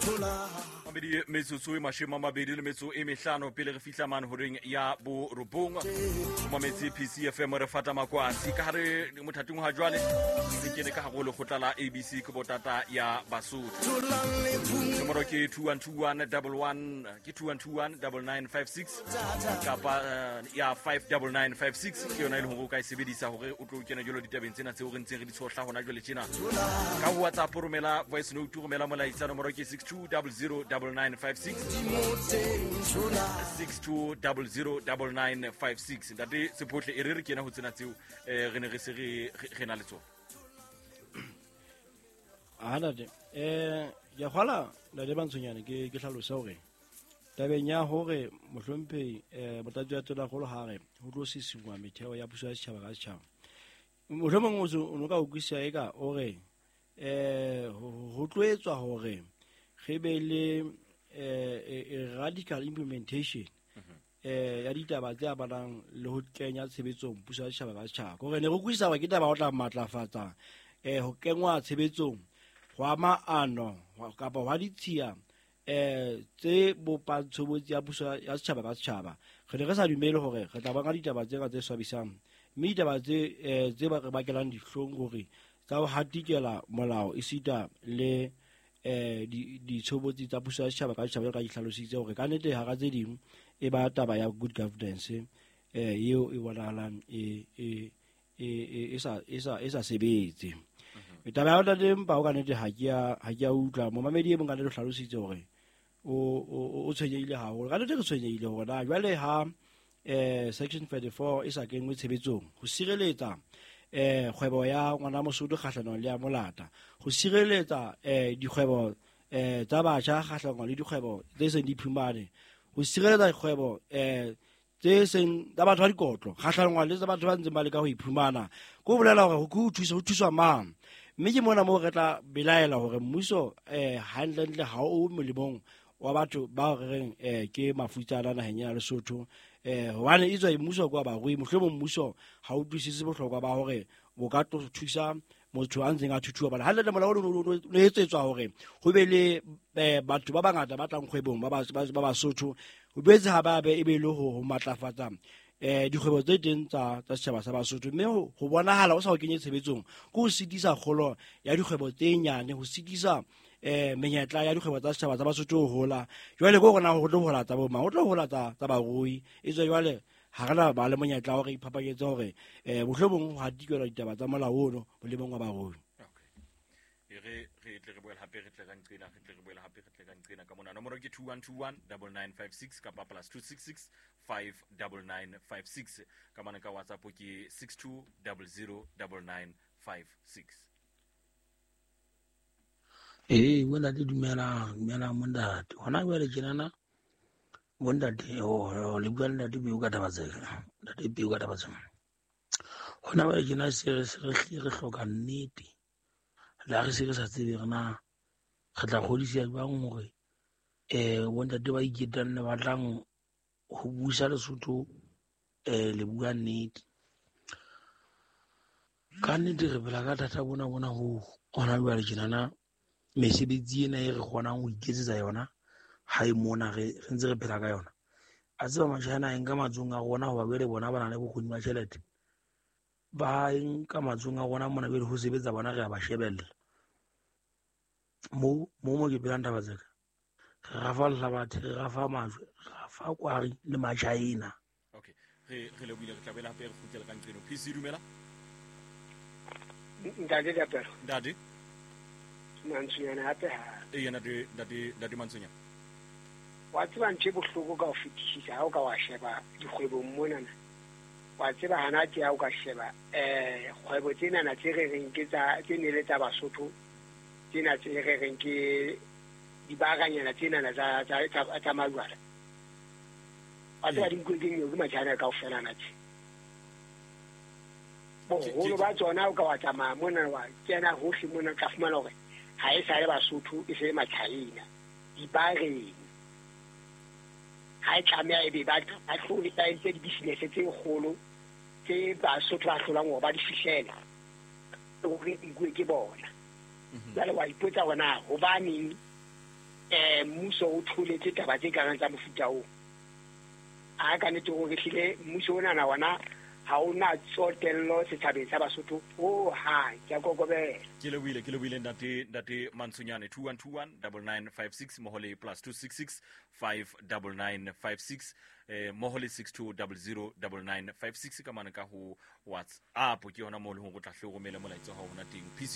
Mabedi metsotso e mashome mabedi le metso e mehlano pele re fihla mane horeng ya bo robong mo metsi PCFM re fata makwasi ka hare mothating ha jwale se kene ka hagolo khotla la ABC ke botata ya Basotho nomoro ke 212111 ke 21219956 kapa ya 59956 ke yona ile ho ka sebedisa hore o tlo kena jolo ditabeng tsena tse o re ntse re di tshohla hona jole tjena ka WhatsApp romela voice note romela molaetsa nomoro ke 62009956 62009956 ntate sephotle e re kena ho tsena tseo re ne re se re na le tsona ntate ya kgola la le bantshonyane ke hlalosa hore tabeng ya hore mohlomphehi botatsi ya tsela golo hare ho tlo siswa metheo ya puso ya setjhaba ka setjhaba mohlomong o no ka utlwisa eka hore ho tloetswa hore ge be le radical implementation ya ditaba tse abanang le ho kenya tshebetsong puso ya setjhaba ka setjhaba hore ne go kwisa ke taba o tla matlafatsa ho kenngwa tshebetsong wa maano kapa wa ditshia tse bopatshobotsi ya puso ya setjhaba ka setjhaba re sa dumele hore re tla banga ditaba tse swabisang mme ditaba tse ba re bakelang dihlong hore tsa ho hatikela molao isita le ditshobotsi tsa puso ya setjhaba ka setjhaba ka ihlalositse hore ka nnete ha ga tse ding e ba taba ya good governance eo e bonahalang e sa sebetse taba ya tate mpa o ka nnete ha ke ya utlwa momamedi e mong ka nnete o hlalositse hore o tshwenyeile haholo ka nnete re tshwenyeile hore na jwale ha section 34 e sa kenngwe tshebetsong ho sireletsa kgwebo ya ngwana Mosotho kgahlanong le ya molata go sireletsa dikgwebo tsa batjha kgahlanong le dikgwebo tse seng di phumane go sireletsa dikgwebo tse seng tsa batho ba dikotlo kgahlanong le tsa batho ba ntseng ba le ka ho iphumana go bolela hore ho thuswa mang mme ke mona mo re tla belaela hore mmuso hantle ha o molemong wa batho ba reng ke mafutsana naheng ya Lesotho hobane itswa mmuso kwa barui mohlomong mmuso ha o tlisitse bohlokwa ba hore bo ka thusa motho a ntseng a thuthuwa bana hantle molao o etsetswa hore ho be le batho ba bangata ba tlang kgwebong ba Basotho ho boetse ha ba be e be le ho matlafatsa dikgwebo tse teng tsa setjhaba sa Basotho mme ho bonahala o sa o kenye tshebetsong go sitisa kgolo ya dikgwebo tse nyane ho sitisa menyetla ya dikgwebo tsa setjhaba tsa Basotho ho hola jwale go gona ho tlo hola tsa bo mang o tlo hola tsa barui e tswe jwale ha rena ba le monyetla hore iphapanyetse hore bohlobong ha dikela ditaba tsa molao ono bolemong wa barui re tle re boela hape re tle ka nqena ka mona nomoro ke 21219956 kapa +266 59956 ka mana ka WhatsApp ke 62009956 wena le dumela mondate hona jwale tjenana mondate le bua le di bua ka taba tsena date bua ka taba tsena hona jwale tjena se re hloka nnete la re se re sa tsebe rena re tla kgodisa jwang hore mondate ba iketang le batlang ho busa Lesotho le bua nnete ka nnete re bela ka thata bona ho hona jwale tjenana mesebetsi ena e re kgonang ho iketsetsa yona ha e mona re ntse re phela ka yona a tseba matjhana enka matsong a rona ho ba bele bona bana le bokgoni ba tjhelete ba enka matsong a rona mona bele ho sebetsa bona re a ba shebella mo ke phelang taba tseka re rafa llabathe re rafa majwe rafa kwari le machaina okay re le buile re tlabela hape re futela ka nqeno PC dumela ntate Dapero ntate Mantshunyana hape ha yena dadi Mantshunyana wa tseba ntse bohloko ka ho fetisisa ha o ka wa sheba dikgwebo mona na wa tseba hana tse ha o ka sheba kgwebo tsena na tse re reng ke tsa tsenele tsa Basotho tsena tse re reng ke dibaganyana tsena na tsa malwala wa tseba dinkweng yo ke matjhana ka ofela na tse boholo ba tsona o ka wa tsamaya mona wa kena hohle mona ka fumana hore ha e sa le Basotho e se matjhaina dibareng ha e tlameha e be ba tlhole ba entse di-business tse kgolo tse Basotho ba hlolang hore ba di fihlela o re ikwe ke bona jwale wa ipotsa hona hobaneng mmuso o tholetse taba tse kareng tsa mofuta o a ka nete gore hlile mmuso ona na wana ha ona tsotello setjhabeng sa Basotho ha ke kokobela ke le ntate Mantshunyane 2121 9956 mohole +266 59956 mohole 62009956 ka mana ka ho WhatsApp ke yona mo le go tla hle go mele molaetsa ha ona teng.